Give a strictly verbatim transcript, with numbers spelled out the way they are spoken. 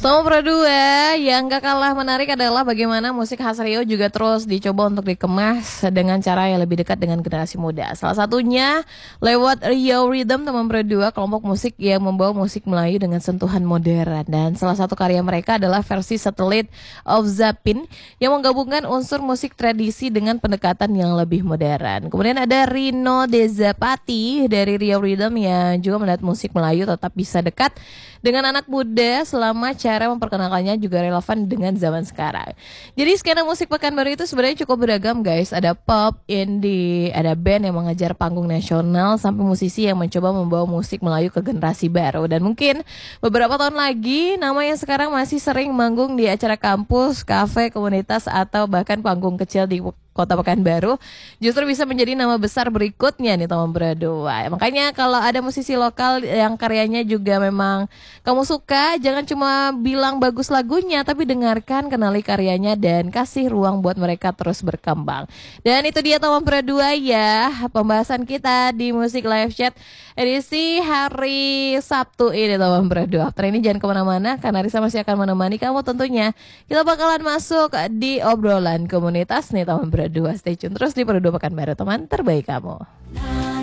Nomor berdua yang gak kalah menarik adalah bagaimana musik khas Rio juga terus dicoba untuk dikemas dengan cara yang lebih dekat dengan generasi muda. Salah satunya lewat Rio Rhythm, teman berdua, kelompok musik yang membawa musik Melayu dengan sentuhan modern. Dan salah satu karya mereka adalah versi Satellite of Zapin yang menggabungkan unsur musik tradisi dengan pendekatan yang lebih modern. Kemudian ada Rino Dezapati dari Rio Rhythm yang juga melihat musik Melayu tetap bisa dekat dengan anak muda selama cara memperkenalkannya juga relevan dengan zaman sekarang. Jadi skena musik Pekanbaru itu sebenarnya cukup beragam guys. Ada pop, indie, ada band yang mengejar panggung nasional, sampai musisi yang mencoba membawa musik Melayu ke generasi baru. Dan mungkin beberapa tahun lagi nama yang sekarang masih sering manggung di acara kampus, kafe, komunitas, atau bahkan panggung kecil di Kota Pekanbaru justru bisa menjadi nama besar berikutnya nih teman berdua. Makanya kalau ada musisi lokal yang karyanya juga memang kamu suka, jangan cuma bilang bagus lagunya, tapi dengarkan, kenali karyanya, dan kasih ruang buat mereka terus berkembang. Dan itu dia teman berdua ya, pembahasan kita di Musik Live Chat edisi hari Sabtu ini teman berdua. After ini jangan kemana-mana karena Risa masih akan menemani kamu tentunya. Kita bakalan masuk di obrolan komunitas nih teman berdua. Stay tune terus di Berdua Pekanbaru, teman terbaik kamu.